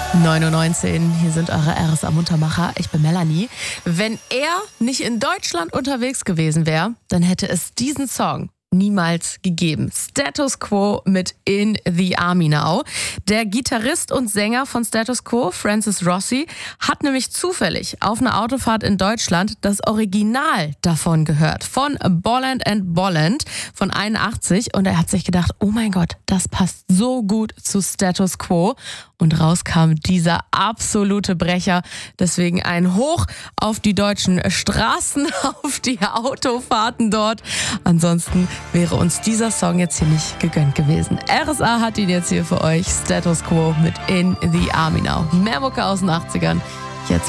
9:19 Uhr, hier sind eure RSA-Muntermacher. Ich bin Melanie. Wenn er nicht in Deutschland unterwegs gewesen wäre, dann hätte es diesen Song niemals gegeben. Status Quo mit In the Army Now. Der Gitarrist und Sänger von Status Quo, Francis Rossi, hat nämlich zufällig auf einer Autofahrt in Deutschland das Original davon gehört. Von Bolland & Bolland von 81. Und er hat sich gedacht, oh mein Gott, das passt so gut zu Status Quo. Und raus kam dieser absolute Brecher. Deswegen ein Hoch auf die deutschen Straßen, auf die Autofahrten dort. Ansonsten wäre uns dieser Song jetzt hier nicht gegönnt gewesen. RSA hat ihn jetzt hier für euch. Status Quo mit In the Army Now. Mehr Mucke aus den 80ern